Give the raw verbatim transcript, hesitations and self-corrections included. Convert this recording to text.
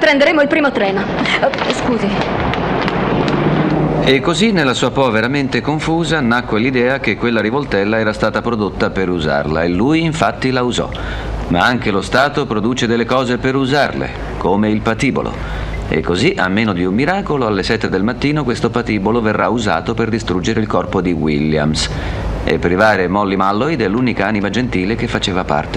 Prenderemo il primo treno. Oh, scusi. E così, nella sua povera mente confusa, nacque l'idea che quella rivoltella era stata prodotta per usarla, e lui infatti la usò. Ma anche lo Stato produce delle cose per usarle, come il patibolo. E così, a meno di un miracolo, alle sette del mattino questo patibolo verrà usato per distruggere il corpo di Williams e privare Molly Malloy dell'unica anima gentile che faceva parte